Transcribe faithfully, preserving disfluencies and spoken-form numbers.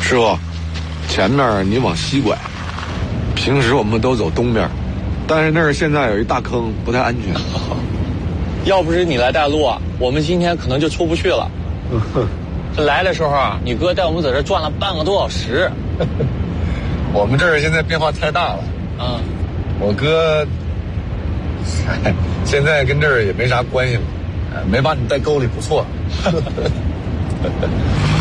师傅，前面你往西拐，平时我们都走东边，但是那儿现在有一大坑，不太安全。 要不是你来带路啊，我们今天可能就出不去了。来的时候啊，你哥带我们在这转了半个多小时。 我们这儿现在变化太大了。 嗯， 我哥现在跟这儿也没啥关系了，没把你带沟里不错。